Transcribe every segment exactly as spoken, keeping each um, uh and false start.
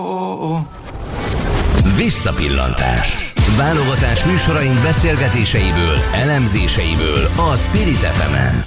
Visszapillantás. Válogatás műsoraink beszélgetéseiből, elemzéseiből a Spirit ef emen.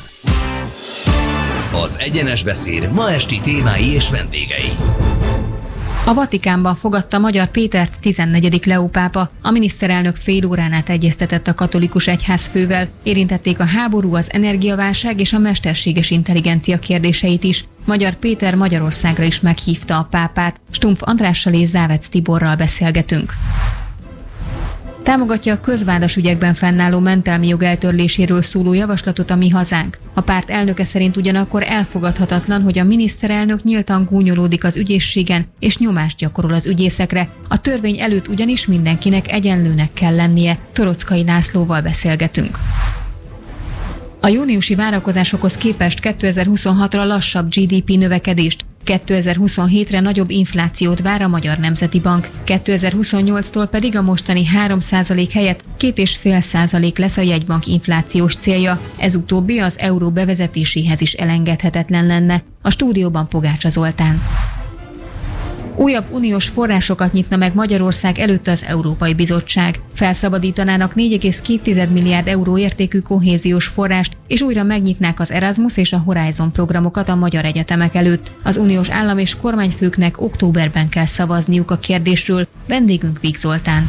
Az Egyenes Beszéd ma esti témái és vendégei. A Vatikánban fogadta Magyar Pétert tizennegyedik Leó pápa. A miniszterelnök fél órán át egyeztetett a katolikus egyházfővel. Érintették a háború, az energiaválság és a mesterséges intelligencia kérdéseit is. Magyar Péter Magyarországra is meghívta a pápát. Stumpf Andrással és Závec Tiborral beszélgetünk. Támogatja a közvádas ügyekben fennálló mentelmi jog eltörléséről szóló javaslatot a Mi Hazánk. A párt elnöke szerint ugyanakkor elfogadhatatlan, hogy a miniszterelnök nyíltan gúnyolódik az ügyészségen és nyomást gyakorol az ügyészekre. A törvény előtt ugyanis mindenkinek egyenlőnek kell lennie. Torockai Lászlóval beszélgetünk. A júniusi várakozásokhoz képest kétezer-huszonhatra lassabb gé dé pé növekedést, kétezer-huszonhétre nagyobb inflációt vár a Magyar Nemzeti Bank, kétezer-huszonnyolctól pedig a mostani három százalék helyett két egész öt százalék lesz a jegybank inflációs célja. Ez utóbbi az euró bevezetéséhez is elengedhetetlen lenne. A stúdióban Pogácsa Zoltán. Újabb uniós forrásokat nyitna meg Magyarország előtt az Európai Bizottság. Felszabadítanának négy egész két milliárd euró értékű kohéziós forrást, és újra megnyitnák az Erasmus és a Horizon programokat a magyar egyetemek előtt. Az uniós állam és kormányfőknek októberben kell szavazniuk a kérdésről. Vendégünk Víg Zoltán.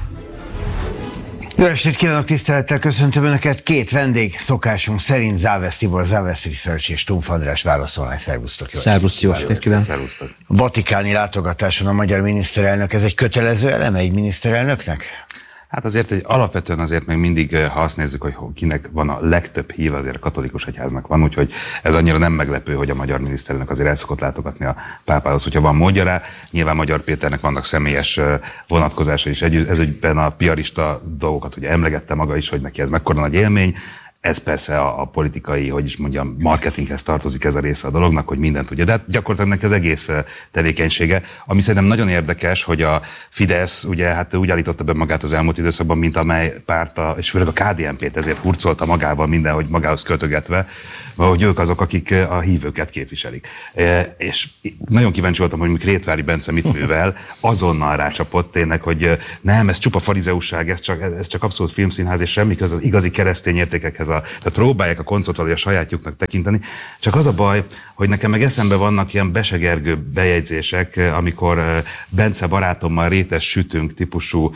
Jó estét kívánok, tisztelettel köszöntöm Önöket. Két vendég szokásunk szerint, Závec Tibor, Závec Research és Stumpf András válaszolnál. Szervusztok! Szervusz, jó estét kívánok! Szervusztok! Vatikáni látogatáson a magyar miniszterelnök, ez egy kötelező eleme egy miniszterelnöknek? Hát azért egy, alapvetően azért még mindig, ha azt nézzük, hogy kinek van a legtöbb hív, azért a katolikus egyháznak van, úgyhogy ez annyira nem meglepő, hogy a magyar miniszterelnök azért el szokott látogatni a pápához, hogyha van módja rá. Nyilván Magyar Péternek vannak személyes vonatkozása is, ez ügyben a piarista dolgokat ugye emlegette maga is, hogy neki ez mekkora nagy élmény. Ez persze a, a politikai, hogy is mondjam, marketinghez tartozik ez a része a dolognak, hogy mindent tudja. De hát gyakorlatilag neki az egész tevékenysége, ami szerintem nagyon érdekes, hogy a Fidesz ugye hát úgy állította be magát az elmúlt időszakban, mint amely párt, a, és főleg a ká dé en pét ezért hurcolta magával mindenhogy magához kötögetve, hogy ők azok, akik a hívőket képviselik. E, és nagyon kíváncsi voltam, hogy Rétvári Bence mit művel, azonnal rácsapott tényleg, hogy nem, ez csupa farizeusság, ez csak, ez csak abszolút filmszínház, és semmi köze az igazi keresztény értékekhez. A, tehát próbálják a koncot valahogy a sajátjuknak tekinteni. Csak az a baj, hogy nekem meg eszembe vannak ilyen besegergő bejegyzések, amikor Bence barátommal rétes sütünk típusú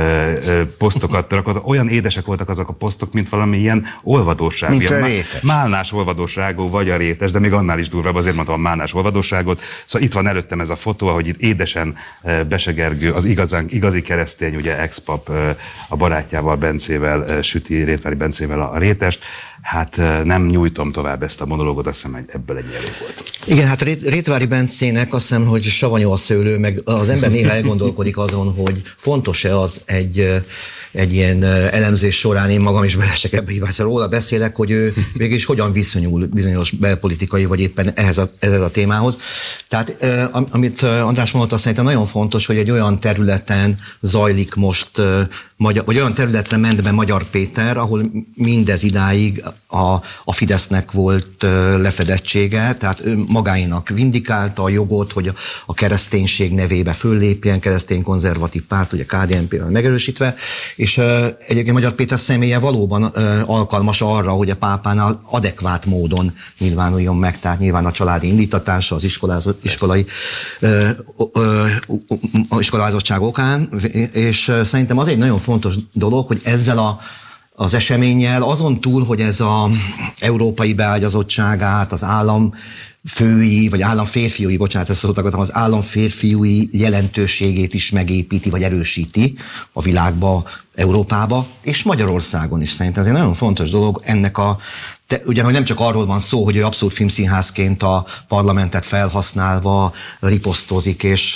posztokat rakott. Olyan édesek voltak azok a posztok, mint valami ilyen olvadóság. Mint ilyen a rétes. Málnás olvadóságú, vagy a rétes, de még annál is durvább, azért mondtam a málnás olvadóságot. Szóval itt van előttem ez a fotó, ahogy itt édesen besegergő, az igazán, igazi keresztény, ugye ex-pap a barátjával, Bencével süti, Rétvári Bencével a rétes. Hát nem nyújtom tovább ezt a monológot, azt hiszem, hogy ebből egy elég volt. Igen, hát Rétvári Bencének azt hiszem, hogy savanyú a szőlő, meg az ember néha elgondolkodik azon, hogy fontos-e az egy, egy ilyen elemzés során, én magam is belesek ebbe hívásra, róla beszélek, hogy ő mégis hogyan viszonyul bizonyos belpolitikai, vagy éppen ehhez a, ehhez a témához. Tehát amit András mondott, azt szerintem nagyon fontos, hogy egy olyan területen zajlik most, magyar, vagy olyan területre ment be Magyar Péter, ahol mindez idáig a, a Fidesznek volt lefedettsége, tehát ő magáénak vindikálta a jogot, hogy a, a kereszténység nevébe föllépjen, keresztény konzervatív párt, ugye ká dé en pé-vel megerősítve, és uh, egyébként Magyar Péter személye valóban uh, alkalmas arra, hogy a pápánál adekvát módon nyilvánuljon meg, tehát nyilván a családi indítatása, az iskolai uh, uh, uh, iskolázottság okán, és uh, szerintem az egy nagyon fontos dolog, hogy ezzel a az eseménnyel azon túl, hogy ez az európai beágyazottságát, az állam fői, vagy államférfiúi, bocsánat, ezt szóltak, az államférfiúi jelentőségét is megépíti, vagy erősíti a világba, Európába, és Magyarországon is szerintem. Ez egy nagyon fontos dolog ennek a, te, ugyanhogy nem csak arról van szó, hogy ő abszolút filmszínházként a parlamentet felhasználva riposztozik, és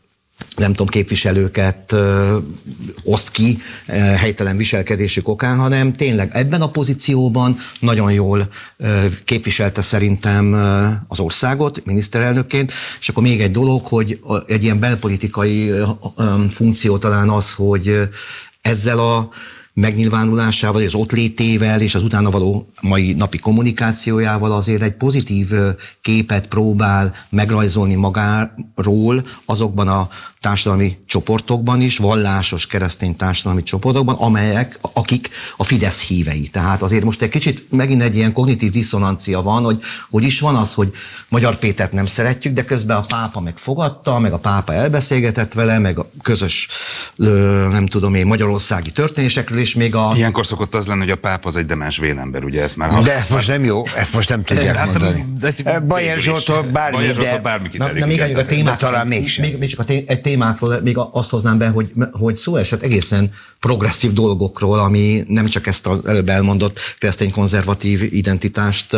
nem tudom, képviselőket ö, oszt ki ö, helytelen viselkedésük okán, hanem tényleg ebben a pozícióban nagyon jól ö, képviselte szerintem ö, az országot miniszterelnökként, és akkor még egy dolog, hogy egy ilyen belpolitikai ö, ö, funkció talán az, hogy ezzel a megnyilvánulásával, az ott létével és az utána való mai napi kommunikációjával azért egy pozitív képet próbál megrajzolni magáról azokban a társadalmi csoportokban is, vallásos keresztény társadalmi csoportokban, amelyek, akik a Fidesz hívei. Tehát azért most egy kicsit megint egy ilyen kognitív diszonancia van, hogy, hogy is van az, hogy Magyar Pétert nem szeretjük, de közben a pápa megfogadta, meg a pápa elbeszélgetett vele, meg a közös, nem tudom én, magyarországi történésekről, és még a... Ilyenkor szokott az lenni, hogy a pápa az egy demens vénember, ugye ezt már... De ez most nem jó, ezt most nem tudják hát, mondani. Bajer Zsoltól bármi, Bajer de... Zsoltól bármi na, na, még a témát, talán mégsem. Még, még csak a té- egy témákról, még azt hoznám be, hogy, hogy szó esett egészen progresszív dolgokról, ami nem csak ezt az előbb elmondott keresztény konzervatív identitást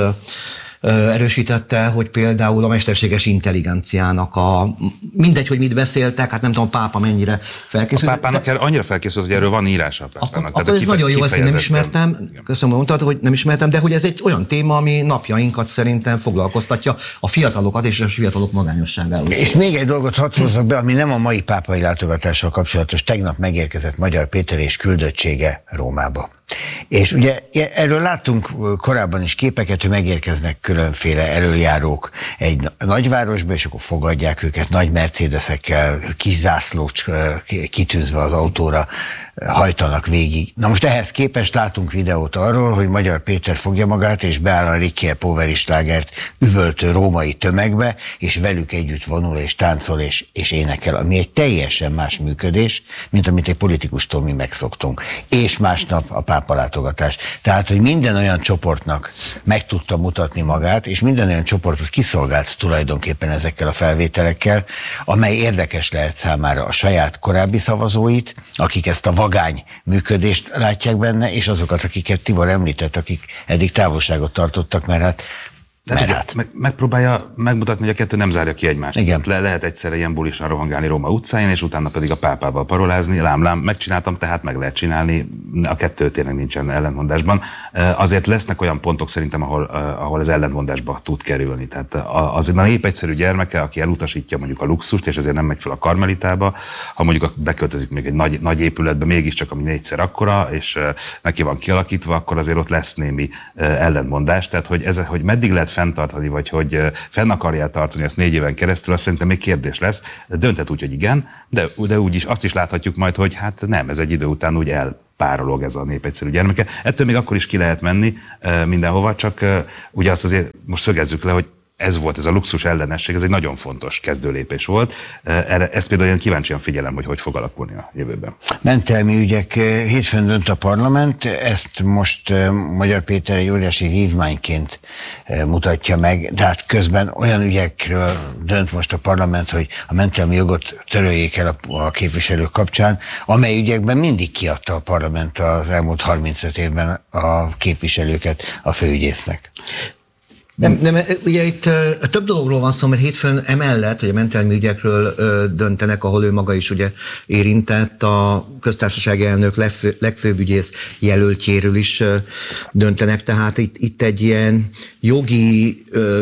erősítette, hogy például a mesterséges intelligenciának a... Mindegy, hogy mit beszéltek, hát nem tudom, a pápa mennyire felkészült. A pápának de... annyira felkészült, hogy erről van írása a pápának. Akkor, akkor ez nagyon jó, ezt én nem ismertem, köszönöm, mondtad, hogy nem ismertem, de hogy ez egy olyan téma, ami napjainkat szerintem foglalkoztatja a fiatalokat és a fiatalok magányosságával. És még egy dolgot hadd hozzak be, ami nem a mai pápai látogatással kapcsolatos. Tegnap megérkezett Magyar Péter és küldöttsége Rómába. És ugye erről láttunk korábban is képeket, hogy megérkeznek különféle elöljárók egy nagyvárosba, és akkor fogadják őket nagy mercedesekkel, kis zászlók kitűzve az autóra, hajtanak végig. Na most ehhez képest látunk videót arról, hogy Magyar Péter fogja magát, és beáll a Ricky Poveri-slágert üvöltő római tömegbe, és velük együtt vonul, és táncol, és, és énekel, ami egy teljesen más működés, mint amit egy politikustól mi megszoktunk. És másnap a pápa látogatás. Tehát, hogy minden olyan csoportnak meg tudta mutatni magát, és minden olyan csoportot kiszolgált tulajdonképpen ezekkel a felvételekkel, amely érdekes lehet számára a saját korábbi szavazóit, akik ezt a vagány működést látják benne, és azokat, akiket Tibor említett, akik eddig távolságot tartottak, mert hát Tehát, hát. Meg, megpróbálja megmutatni, hogy a kettő nem zárja ki egymást. Igen. Le, lehet egyszerre ilyen bulisan rohangálni Róma utcáin, és utána pedig a pápával parolázni. Lám, lám, megcsináltam, tehát meg lehet csinálni. A kettő tényleg nincsen ellentmondásban. Azért lesznek olyan pontok szerintem, ahol, ahol ez ellentmondásba tud kerülni. Tehát az a nép egyszerű gyermeke, aki elutasítja mondjuk a luxust, és ezért nem megy fel a Karmelitába, ha mondjuk beköltözik még egy nagy, nagy épületbe, mégiscsak ami négyszer akkora, és neki van kialakítva, akkor azért ott lesz némi ellentmondás. Tehát, hogy, ez, hogy meddig lehet fenntartani, vagy hogy fenn akarják tartani ezt négy éven keresztül, azt szerintem még kérdés lesz. Dönthet úgy, hogy igen, de, de úgy is azt is láthatjuk majd, hogy hát nem, ez egy idő után úgy elpárolog ez a nép egyszerű gyermeke. Ettől még akkor is ki lehet menni mindenhova, csak ugye azt azért most szögezzük le, hogy ez volt, ez a luxus ellenesség, ez egy nagyon fontos kezdőlépés volt. Erre, ezt például én kíváncsian figyelem, hogy hogy fog alakulni a jövőben. Mentelmi ügyek, hétfőn dönt a parlament, ezt most Magyar Péter egy óriási vívmányként mutatja meg, de hát közben olyan ügyekről dönt most a parlament, hogy a mentelmi jogot töröljék el a, a képviselők kapcsán, amely ügyekben mindig kiadta a parlament az elmúlt harmincöt évben a képviselőket a főügyésznek. Nem, nem, ugye itt uh, több dologról van szó, mert hétfőn emellett, hogy a mentelmi ügyekről uh, döntenek, ahol ő maga is ugye érintett, a köztársasági elnök legfő, legfőbb ügyész jelöltjéről is uh, döntenek, tehát itt, itt egy ilyen jogi uh,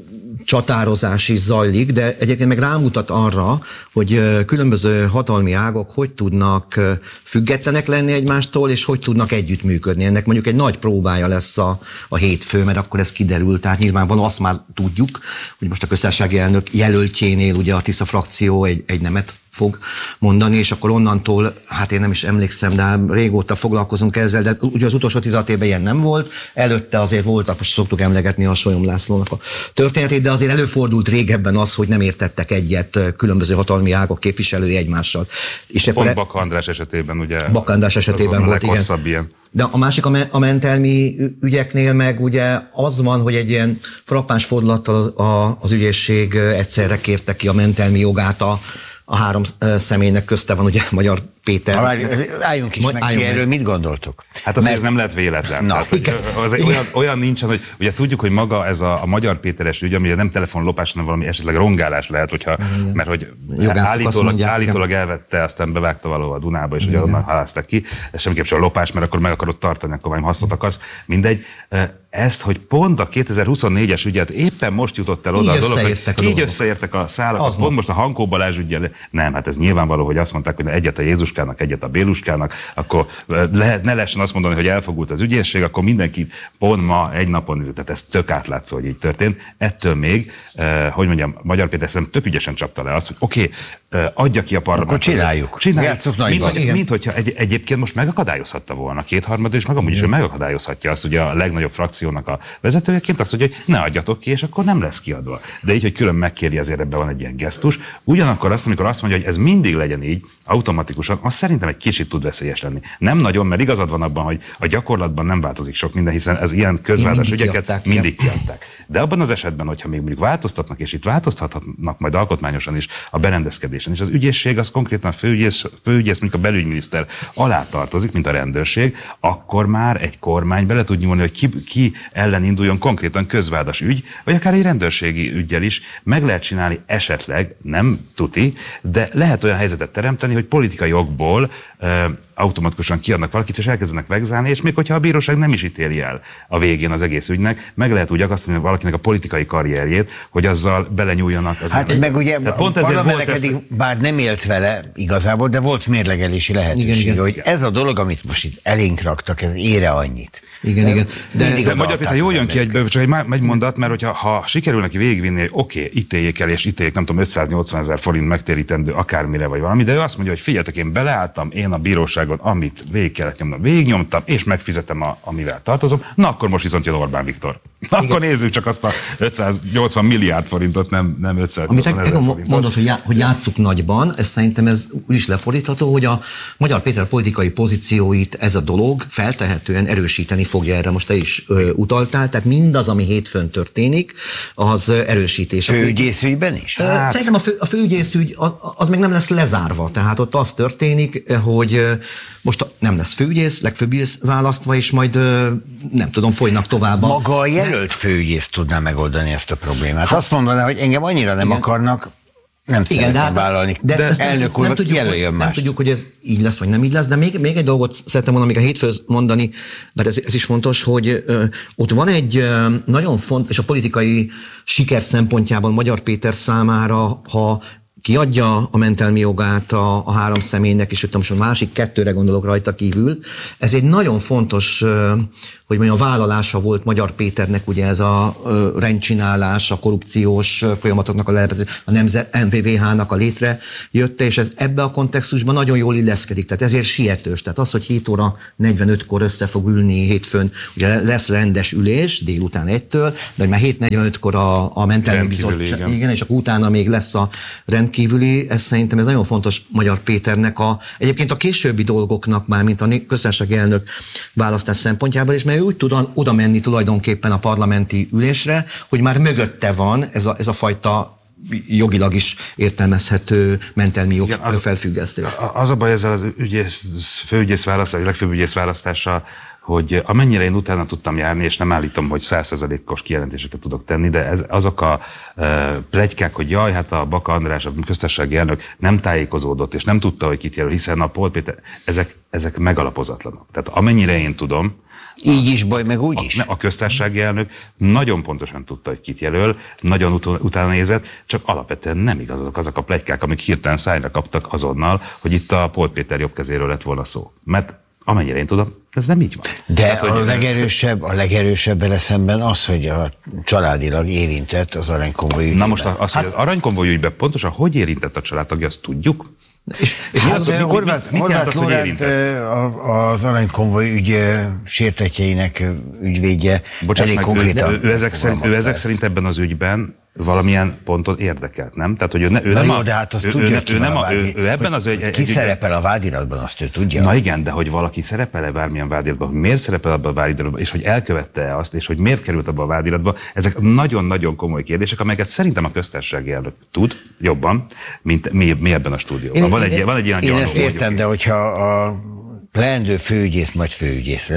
csatározás is zajlik, de egyébként meg rámutat arra, hogy különböző hatalmi ágok hogy tudnak függetlenek lenni egymástól, és hogy tudnak együttműködni. Ennek mondjuk egy nagy próbája lesz a, a hétfő, mert akkor ez kiderül. Tehát nyilvánvalóan azt már tudjuk, hogy most a köztársasági elnök jelöltjénél ugye a Tisza frakció egy, egy nemet fog mondani, és akkor onnantól, hát én nem is emlékszem, de régóta foglalkozunk ezzel, de ugye az utolsó tizenhat évben ilyen nem volt, előtte azért voltak, most szoktuk emlegetni a Solyom Lászlónak a történetét, de azért előfordult régebben az, hogy nem értettek egyet különböző hatalmi ágok képviselői egymással. És Pont akkor Bak András esetében ugye. Bak András esetében volt, igen. Ilyen. De a másik a, me- a mentelmi ügyeknél meg ugye az van, hogy egy ilyen frappáns fordulattal az, a, az ügyészség egyszerre kérte ki a mentelmi jogát a a három személynek, közte van ugye Magyar Péter. Ha, álljunk is meg, álljunk erről meg. Mit gondoltok? Hát azért ez nem lehet véletlen. Na, Tehát, az olyan, olyan nincsen, hogy ugye tudjuk, hogy maga ez a, a Magyar Péteres ügy, ami nem telefonlopás, hanem valami esetleg rongálás lehet, hogyha, mm. mert hogy állítólag, mondják, állítólag elvette, aztán bevágta valahol a Dunába, és ugye onnan haláztak ki. Ez semmiképp sem a lopás, mert akkor meg akarod tartani, akkor valami hasznot akarsz. Mindegy. Ezt, hogy pont a kétezer-huszonnégyes ügyet éppen most jutott el oda így a dolog, hogy a így összeértek a szálak, pont most a Hankó Balázs ügyel. Nem, hát ez nyilvánvaló, hogy azt mondták, hogy egyet a Jézus Jézuskának, egyet a Béluskának, akkor lehet, ne lehessen azt mondani, hogy elfogult az ügyészség, akkor mindenki pont ma egy napon nézett. Tehát ez tök átlátszó, hogy így történt. Ettől még, eh, hogy mondjam, Magyar Péter szerintem tök ügyesen csapta le azt, hogy oké, okay, eh, adja ki a parlament. Akkor csináljuk. Csináljuk. Mint, hogy, mint hogyha egy, egyébként most megakadályozhatta volna kétharmad, és meg amúgy is, hogy megakadályozhatja azt, ugye a legnagyobb frakciónak a vezetőjeként azt, hogy ne adjatok ki, és akkor nem lesz kiadva. De így, hogy külön megkéri, azért ebben van egy ilyen gesztus. Ugyanakkor azt, amikor azt mondja, hogy ez mindig legyen így, automatikusan, az szerintem egy kicsit tud veszélyes lenni. Nem nagyon, mert igazad van abban, hogy a gyakorlatban nem változik sok minden, hiszen ez ilyen közvádas ügyeket kiadták, mindig kiadták. De abban az esetben, hogyha még mondjuk változtatnak, és itt változtathatnak majd alkotmányosan is a berendezkedésen, és az ügyészség az konkrétan a főügyész, főügyész mondjuk a belügyminiszter alá tartozik, mint a rendőrség, akkor már egy kormány bele tud nyúlni, hogy ki, ki ellen induljon konkrétan közvádas ügy, vagy akár egy rendőrségi üggyel is meg lehet csinálni esetleg, nem tuti, de lehet olyan helyzetet teremteni, hogy politikai okból uh, automatikusan kiadnak valakit, és elkezdenek vegzálni, és még hogyha a bíróság nem is ítéli el a végén az egész ügynek, meg lehet úgy akasztani valakinek a politikai karrierjét, hogy azzal belenyúljanak. Az hát meg ugye pont a ezért ez... bár nem élt vele igazából, de volt mérlegelési lehetőség, hogy igen. Ez a dolog, amit most itt elénk raktak, ez ére annyit. Igen, igen. De, de, de Magyar Péter jól jön ki egy, csak egy, egy mondat, mert hogyha ha sikerül neki végigvinni, hogy oké, okay, ítéljék el, és ítéljék, nem tudom, ötszáznyolcvan ezer forint megtérítendő akármire vagy valami, de ő azt mondja, hogy figyeljetek, én beleálltam, én a bíróságon, amit végig kellett nyomnom, végignyomtam, és megfizetem, a, amivel tartozom, na akkor most viszont jön Orbán Viktor. Akkor igen. Nézzük csak azt a ötszáznyolcvan milliárd forintot, nem, nem ötszáznyolcvan ezer forintot. Amit mondod, hogy, já, hogy játsszuk nagyban, ez szerintem ez úgy is lefordítható, hogy a Magyar Péter politikai pozícióit ez a dolog feltehetően erősíteni fogja, erre most te is ö, utaltál, tehát mindaz, ami hétfőn történik, az erősítés. Főügyészügyben is? Hát. Szerintem a, fő, a főügyészügy az, az még nem lesz lezárva, tehát ott az történik, hogy most nem lesz főügyész, legfőbb ügyész választva, és majd nem tudom, folynak tovább. Maga a jelölt főügyész tudná megoldani ezt a problémát. Hát, azt mondaná, hogy engem annyira nem igen. akarnak, nem igen, szeretném hát, vállalni. De, de elnök úr, jelöljön mást. Nem tudjuk, hogy ez így lesz, vagy nem így lesz, de még, még egy dolgot szerettem volna még a hétfőz mondani, mert ez, ez is fontos, hogy ö, ott van egy ö, nagyon fontos, és a politikai siker szempontjában Magyar Péter számára, ha kiadja a mentelmi jogát a, a három személynek, és most a másik kettőre gondolok rajta kívül. Ez egy nagyon fontos, hogy mondjam, a vállalása volt Magyar Péternek, ugye ez a rendcsinálás, a korrupciós folyamatoknak a lehetőség, a nemzet, em vé vé há-nak a létrejötte, és ez ebbe a kontextusban nagyon jól illeszkedik, tehát ezért sietős. Tehát az, hogy hét óra negyvenötkor össze fog ülni hétfőn, ugye lesz rendes ülés délután egytől, de hogy már hét negyvenötkor a, a mentelmi bizottság, igen. igen, és akkor utána még lesz a rendkívüli, ez szerintem ez nagyon fontos Magyar Péternek a, egyébként a későbbi dolgoknak már, mint a köztársasági elnök választás szempontjából, és mert ő úgy tud oda menni tulajdonképpen a parlamenti ülésre, hogy már mögötte van ez a, ez a fajta jogilag is értelmezhető mentelmi jog az, felfüggesztés. Az a baj ezzel az ügyész, főügyész választás, legfőbb ügyész választással, hogy amennyire én utána tudtam járni, és nem állítom, hogy száz százalékos kijelentéseket tudok tenni, de ez, azok a e, pletykák, hogy jaj, hát a Baka András, a köztársasági elnök nem tájékozódott, és nem tudta, hogy kit jelöl, hiszen a Pól Péter, ezek, ezek megalapozatlanok. Tehát amennyire én tudom, így is baj, meg úgy a, is. A köztársasági elnök nagyon pontosan tudta, hogy kit jelöl, nagyon ut- utána nézett, csak alapvetően nem igazak azok a pletykák, amik hirtelen szájra kaptak azonnal, hogy itt a Pól Péter jobb kezéről lett volna szó. Mert amennyire én tudom, ez nem így van. De tehát, a legerősebb, a legerősebb vele szemben az, hogy a családilag érintett az aranykonvoj ügyben. Na most az, hát, hogy az aranykonvoj ügyben pontosan hogy érintett a családtagja, azt tudjuk. És, és hát, az, hogy Horváth, mit, mit Horváth az, Lorent, az aranykonvoj ügy sértetjeinek ügyvédje Bocsáss elég meg, konkrétan. Ő, ő, ezek szerint, ő ezek szerint ebben az ügyben valamilyen ponton érdekelt, nem? Tehát, hogy ő, ne, ő na nem jó, a, de hát azt ő, tudja, ő, ki ő, van nem a a, ő, ő ebben az egy, ki egy, szerepel a vádiratban, azt ő tudja. Na igen, de hogy valaki szerepel-e bármilyen vádiratban, hogy miért szerepel abban a vádiratban, és hogy elkövette azt, és hogy miért került abban a vádiratban, ezek nagyon-nagyon komoly kérdések, amelyeket szerintem a köztársasági elnök tud jobban, mint mi, mi ebben a stúdióban. Van egy, van egy ilyen én ezt értem, de hogyha a leendő főügyész majd főügyész lesz,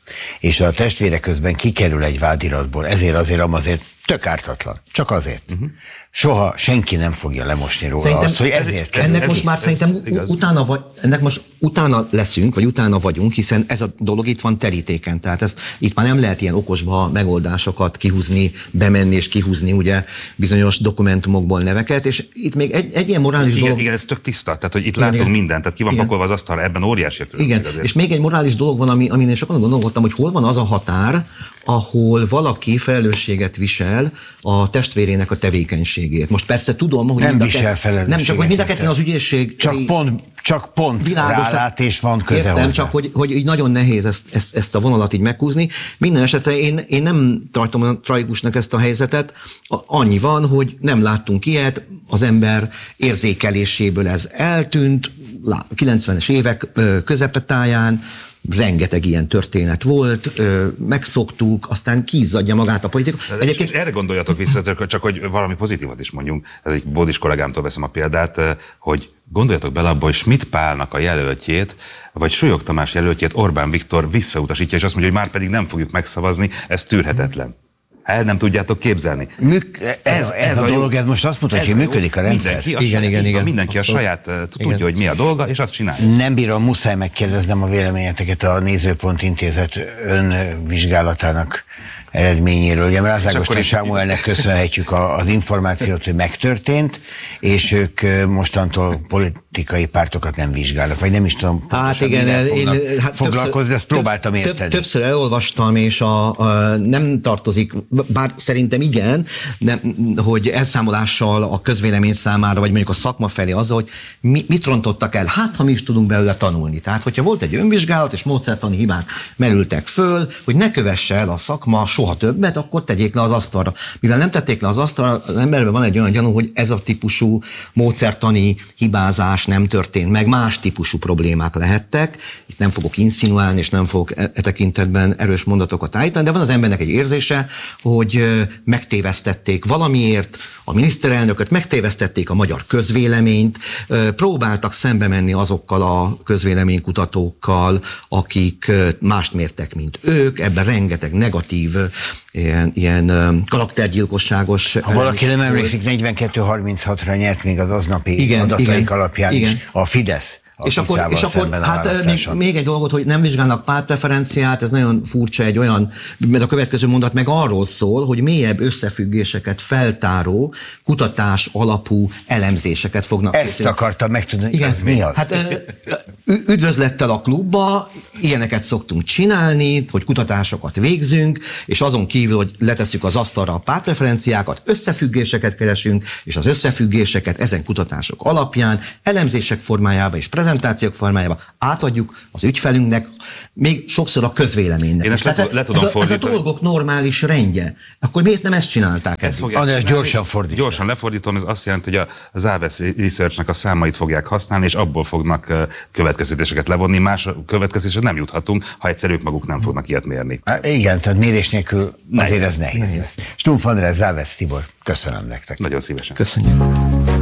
és a testvére közben kikerül egy vádiratból, ezért azért, azért tök ártatlan. Csak azért. Uh-huh. Soha senki nem fogja lemosni róla szerintem azt, hogy ezért ez, Ennek ez, most ez, már ez, szerintem ez utána, vagy, ennek most utána leszünk, vagy utána vagyunk, hiszen ez a dolog itt van terítéken. Tehát ezt, itt már nem lehet ilyen okosba megoldásokat kihúzni, bemenni és kihúzni ugye bizonyos dokumentumokból neveket, és itt még egy, egy ilyen morális igen, dolog... Igen, ez tök tiszta, tehát hogy itt igen, látunk igen. mindent, tehát ki van igen. pakolva az asztalra, ebben óriási a különbség. Igen, azért. És még egy morális dolog van, ami, amin én sokan gondolkodtam, hogy hol van az a határ, ahol valaki felelősséget visel a testvérének a tevékenységét. Most persze tudom, hogy nem visel felelősséget. Nem, csak hogy mind a kettőn az ügyészség... Csak pont, csak pont rálát és van köze értem, hozzá. csak hogy, hogy így nagyon nehéz ezt, ezt, ezt a vonalat így meghúzni. Minden esetre én, én nem tartom a tragikusnak ezt a helyzetet. Annyi van, hogy nem láttunk ilyet, az ember érzékeléséből ez eltűnt, kilencvenes évek közepetáján, rengeteg ilyen történet volt, megszoktuk, aztán kiizzadja magát a politika. Egyébként erre gondoljatok vissza, csak hogy valami pozitívat is mondjunk. Ez egy Bódis kollégámtól veszem a példát, hogy gondoljatok bele abba, hogy Schmidt Pálnak a jelöltjét, vagy Súlyog Tamás jelöltjét Orbán Viktor visszautasítja, és azt mondja, hogy már pedig nem fogjuk megszavazni, ez tűrhetetlen. El nem tudjátok képzelni. Műk, ez, ez, ez a, a dolog, ez most azt mutatja, hogy működik a rendszer. Mindenki a, igen, saját, igen, igen. mindenki a saját igen. tudja, hogy mi a dolga, és azt csinálja. Nem bírom, muszáj megkérdeznem a véleményeteket a Nézőpont Intézet önvizsgálatának eredményéről. Ugye Rázágoston Sámuelnek köszönhetjük az információt, hogy megtörtént, és ők mostantól politikai pártokat nem vizsgálnak, vagy nem is tudom hát igen, én hát foglalkozni, de ezt próbáltam több, érteni. Többször elolvastam, és a, a, nem tartozik, bár szerintem igen, nem, hogy elszámolással a közvélemény számára, vagy mondjuk a szakma felé az, hogy mi, mit rontottak el, hát ha mi is tudunk belőle tanulni. Tehát, hogyha volt egy önvizsgálat, és módszertani hibák merültek föl, hogy ne kövesse el a szakma soha többet, akkor tegyék le az asztalra. Mivel nem tették le az asztalra, az emberben van egy olyan gyanú, hogy ez a típusú módszertani hibázás nem történt meg, más típusú problémák lehettek. Itt nem fogok insinuálni, és nem fogok e, e tekintetben erős mondatokat állítani, de van az embernek egy érzése, hogy megtévesztették valamiért a miniszterelnököt, megtévesztették a magyar közvéleményt, próbáltak szembe menni azokkal a közvéleménykutatókkal, akik mást mértek, mint ők, ebben rengeteg negatív ilyen, ilyen karaktergyilkosságos... Ha valaki nem emlékszik, negyvenkettő harminchatra nyert még az aznapi igen, adataik igen, alapján igen. is a Fidesz. És akkor, és akkor hát még, még egy dolgot, hogy nem vizsgálnak pártpreferenciát, ez nagyon furcsa egy olyan, mert a következő mondat meg arról szól, hogy mélyebb összefüggéseket feltáró, kutatás alapú elemzéseket fognak Ezt készíteni. Akartam megtudni, igen, ez mi az? Hát üdvözlettel a klubba, ilyeneket szoktunk csinálni, hogy kutatásokat végzünk, és azon kívül, hogy letesszük az asztalra a pártpreferenciákat, összefüggéseket keresünk, és az összefüggéseket ezen kutatások alapján, elemzések formájában és prezentációk formájában átadjuk az ügyfelünknek, még sokszor a közvéleménynek. Én ezt le, le tudom ez, a, ez a dolgok normális rendje. Akkor miért nem ezt csinálták? Ezt András, gyorsan fordítom. Gyorsan lefordítom, ez azt jelenti, hogy a Závesz Researchnek a számait fogják használni, és abból fognak következtetéseket levonni. Más következtetésre nem juthatunk, ha egyszer ők maguk nem fognak ilyet mérni. Há, igen, tehát mérés nélkül azért ez nehéz. nehéz. Stumpf András, Závesz Tibor, köszönöm nektek. Nagyon szívesen. Köszönjük.